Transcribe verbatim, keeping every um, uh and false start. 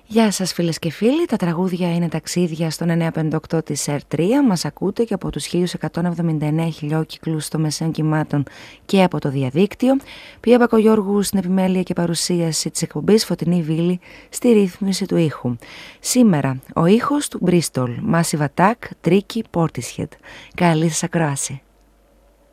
Γεια σας φίλες και φίλοι, τα τραγούδια είναι ταξίδια στον εννιακόσια πενήντα οκτώ της αρ τρία. Μας ακούτε και από τους χίλια εκατόν εβδομήντα εννέα χιλιόκυκλους των μεσαίων κυμάτων και από το διαδίκτυο. Πία Μπακογιώργου στην επιμέλεια και παρουσίαση της εκπομπής, Φωτεινή Βίλη στη ρύθμιση του ήχου. Σήμερα ο ήχος του Bristol, Massive Attack, Tricky Portishead. Καλή σας ακρόαση.